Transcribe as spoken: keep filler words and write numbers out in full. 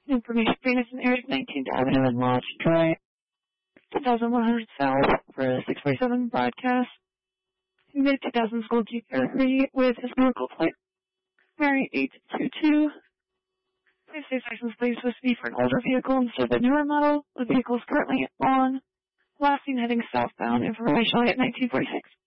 Information Phoenix and Eric, nineteenth Avenue and Lodge Drive, two thousand one hundred South for a six forty-seven broadcast. Mid two thousand school Jeep Cherokee with historical plate. Mary eight two two. Please say license plate supposed to be for an older vehicle instead of a newer model. The vehicle is currently on. Last seen heading southbound. Information at nineteen forty-six.